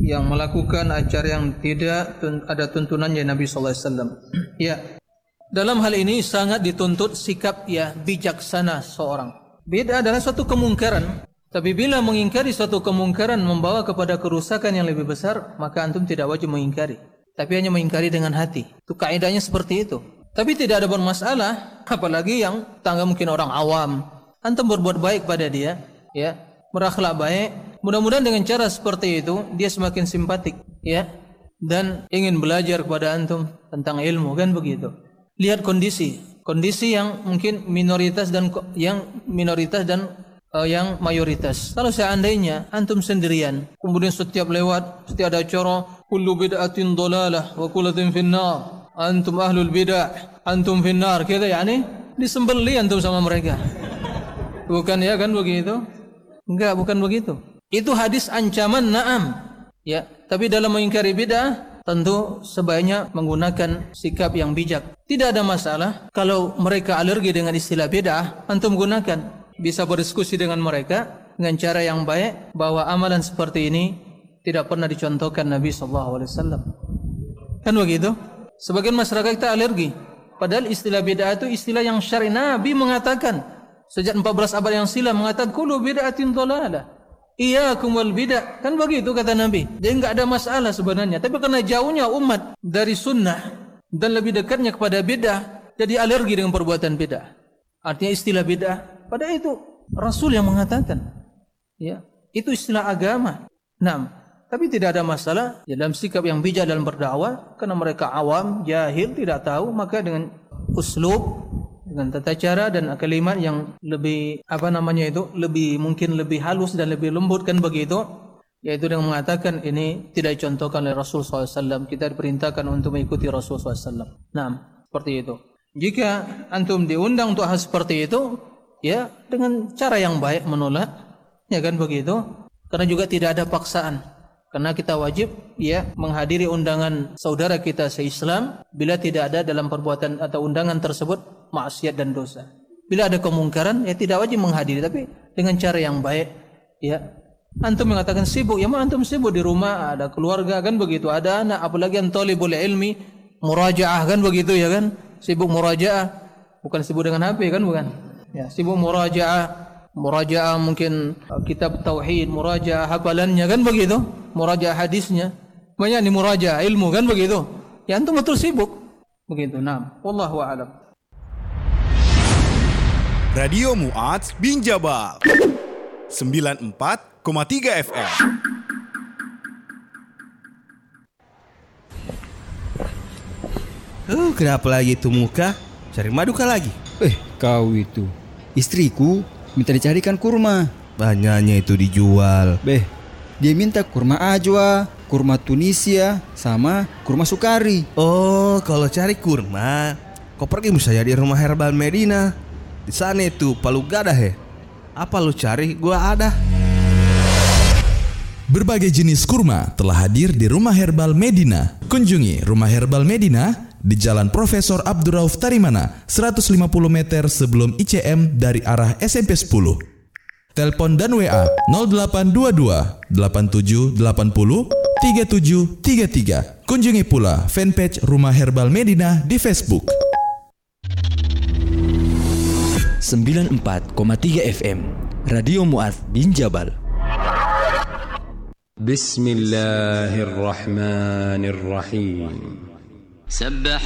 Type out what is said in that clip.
yang melakukan acara yang tidak ada tuntunannya Nabi sallallahu alaihi wasallam. Ya. Dalam hal ini sangat dituntut sikap bijaksana seorang. Bid'ah adalah suatu kemungkaran, tapi bila mengingkari suatu kemungkaran membawa kepada kerusakan yang lebih besar, maka antum tidak wajib mengingkari, tapi hanya mengingkari dengan hati. Itu kaidahnya seperti itu. Tapi tidak ada bermasalah, apalagi yang tangga mungkin orang awam. Antum berbuat baik pada dia, berakhlak baik. Mudah-mudahan dengan cara seperti itu dia semakin simpatik, dan ingin belajar kepada antum tentang ilmu, kan begitu. Lihat kondisi yang mungkin minoritas dan yang mayoritas. Kalau seandainya antum sendirian, kemudian setiap ada acara kullu bid'atin dhalalah wa kullu finnar, antum ahlul bid'ah, antum finnar, gitu disembeli antum sama mereka. Bukan kan begitu? Enggak, bukan begitu. Itu hadis ancaman, na'am. Tapi dalam mengingkari bid'ah tentu sebaiknya menggunakan sikap yang bijak. Tidak ada masalah kalau mereka alergi dengan istilah bid'ah, antum gunakan. Bisa berdiskusi dengan mereka dengan cara yang baik bahwa amalan seperti ini tidak pernah dicontohkan Nabi sallallahu alaihi wasallam. Kan begitu? Sebagian masyarakat kita alergi. Padahal istilah bid'ah itu istilah yang syar'i. Nabi mengatakan sejak 14 abad yang silam mengatakan kullu bid'atin dhalalah. Iyyakum wal bid'ah. Kan begitu kata Nabi. Jadi enggak ada masalah sebenarnya. Tapi karena jauhnya umat dari sunnah dan lebih dekatnya kepada bid'ah, jadi alergi dengan perbuatan bid'ah. Artinya istilah bid'ah, pada itu Rasul yang mengatakan. Itu istilah agama. Tapi tidak ada masalah dalam sikap yang bijak dalam berdakwah, karena mereka awam, jahil, tidak tahu, maka dengan uslub, dengan tata cara dan kalimat yang lebih lebih halus dan lebih lembut, kan begitu, yaitu dengan mengatakan ini tidak dicontohkan oleh Rasul SAW, kita diperintahkan untuk mengikuti Rasul SAW. Seperti itu. Jika antum diundang untuk hal seperti itu, dengan cara yang baik menolak, kan begitu, karena juga tidak ada paksaan. Karena kita wajib menghadiri undangan saudara kita se-Islam bila tidak ada dalam perbuatan atau undangan tersebut maksiat dan dosa. Bila ada kemungkaran tidak wajib menghadiri, tapi dengan cara yang baik. Antum mengatakan sibuk, antum sibuk di rumah, ada keluarga, kan begitu, ada anak, apalagi yang talibul ilmi, murajaah, kan begitu, kan? Sibuk murajaah, bukan sibuk dengan HP, kan bukan? Sibuk murajaah mungkin kitab tauhid, murajaah hafalannya, kan begitu, murajaah hadisnya, banyak nih murajaah ilmu, kan begitu. Antum betul sibuk begitu. Wallahu a'lam. Radio Mu'adz bin Jabal 94,3 FM. Kenapa lagi itu muka? Cari madu kah lagi? Kau itu istriku minta dicarikan kurma. Banyaknya itu dijual. Dia minta kurma ajwa, kurma Tunisia, sama kurma Sukari. Oh, kalau cari kurma, kau pergi misalnya di Rumah Herbal Medina. Di sana itu palu gadah Apa lu cari? Gua ada. Berbagai jenis kurma telah hadir di Rumah Herbal Medina. Kunjungi Rumah Herbal Medina di Jalan Profesor Abdurrauf Tarimana, 150 meter sebelum ICM dari arah SMP 10. Telepon dan WA 0822 8780 3733. Kunjungi pula fanpage Rumah Herbal Medina di Facebook. 94,3 FM Radio Mu'adz bin Jabal. Bismillahirrahmanirrahim.